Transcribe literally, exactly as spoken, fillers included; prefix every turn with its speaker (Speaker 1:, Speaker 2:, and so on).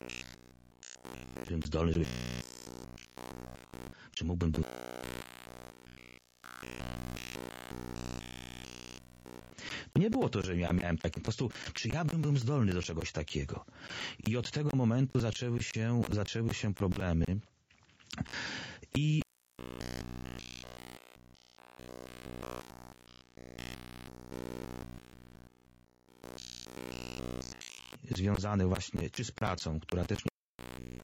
Speaker 1: Czy zdolny, czy mógłbym tu... Nie było to, że ja miałem tak, po prostu, czy ja bym był zdolny do czegoś takiego. I od tego momentu zaczęły się, zaczęły się problemy. I związane właśnie czy z pracą, która też